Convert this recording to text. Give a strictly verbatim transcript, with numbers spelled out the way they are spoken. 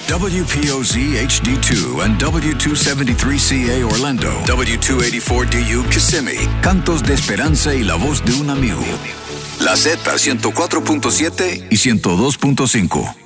W P O Z H D two and W two seventy-three C A Orlando, W two eighty-four D U Kissimmee. Cantos de esperanza y la voz de un amigo. La Z ciento cuatro punto siete y ciento dos punto cinco.